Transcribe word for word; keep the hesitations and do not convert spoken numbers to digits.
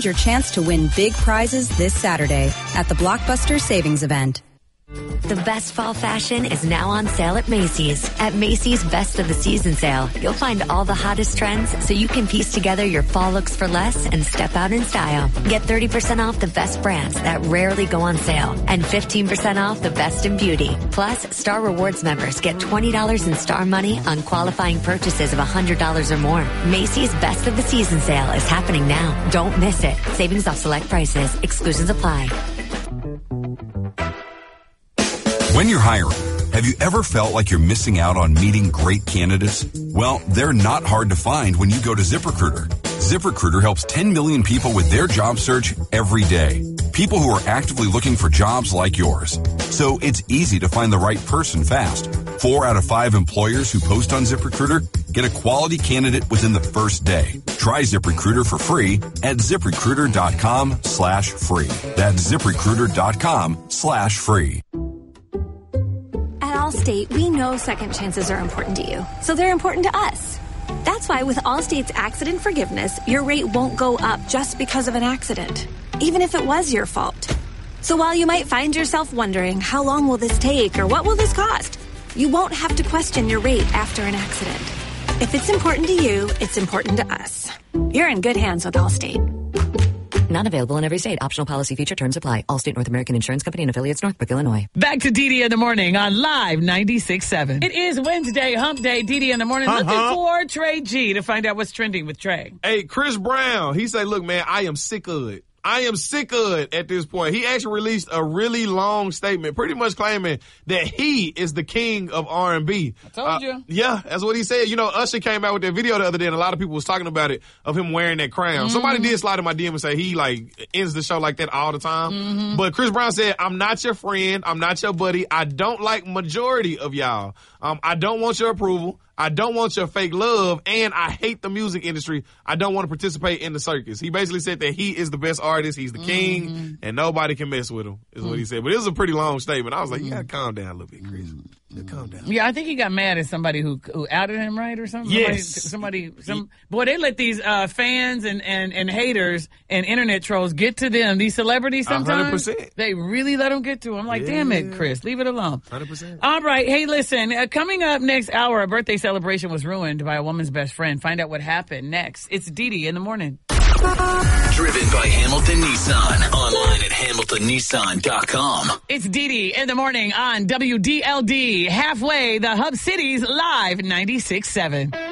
Stand your chance to win big prizes this Saturday at the Blockbuster Savings Event. The best fall fashion is now on sale at Macy's. At Macy's Best of the Season sale, you'll find all the hottest trends so you can piece together your fall looks for less and step out in style. Get thirty percent off the best brands that rarely go on sale and fifteen percent off the best in beauty. Plus, Star Rewards members get twenty dollars in Star Money on qualifying purchases of one hundred dollars or more. Macy's Best of the Season sale is happening now. Don't miss it. Savings off select prices. Exclusions apply. When you're hiring, have you ever felt like you're missing out on meeting great candidates? Well, they're not hard to find when you go to ZipRecruiter. ZipRecruiter helps ten million people with their job search every day. People who are actively looking for jobs like yours. So it's easy to find the right person fast. Four out of five employers who post on ZipRecruiter get a quality candidate within the first day. Try ZipRecruiter for free at ZipRecruiter.com slash free. That's ZipRecruiter.com slash free. At Allstate, we know second chances are important to you, so they're important to us. That's why with Allstate's accident forgiveness, your rate won't go up just because of an accident, even if it was your fault. So while you might find yourself wondering, how long will this take or what will this cost? You won't have to question your rate after an accident. If it's important to you, it's important to us. You're in good hands with Allstate. Not available in every state. Optional policy feature terms apply. Allstate North American Insurance Company and affiliates, Northbrook, Illinois. Back to D D in the morning on Live ninety-six point seven. It is Wednesday, hump day, D D in the morning. Uh-huh. Looking for Trey G to find out what's trending with Trey. Hey, Chris Brown, he said, look, man, I am sick of it. I am sick of it at this point. He actually released a really long statement, pretty much claiming that he is the king of R and B. I told uh, you. Yeah, that's what he said. You know, Usher came out with that video the other day, and a lot of people was talking about it, of him wearing that crown. Mm-hmm. Somebody did slide in my D M and say he, like, ends the show like that all the time. Mm-hmm. But Chris Brown said, I'm not your friend. I'm not your buddy. I don't like majority of y'all. Um, I don't want your approval. I don't want your fake love, and I hate the music industry. I don't want to participate in the circus. He basically said that he is the best artist, he's the king, mm-hmm. and nobody can mess with him, is mm-hmm. what he said. But it was a pretty long statement. I was like, you gotta calm down a little bit, Chris. You gotta calm down. Yeah, I think he got mad at somebody who who outed him, right, or something? Yes. Somebody, somebody some, boy, they let these uh, fans and, and, and haters and internet trolls get to them. These celebrities sometimes, one hundred percent. They really let them get to them. I'm like, yeah. Damn it, Chris, leave it alone. one hundred percent. All right, hey, listen, uh, coming up next hour, a birthday celebration was ruined by a woman's best friend. Find out what happened next. It's D D in the morning. Driven by Hamilton Nissan. Online at hamilton nissan dot com. It's D D in the morning on W D L D. Halfway, the Hub City's Live ninety-six point seven.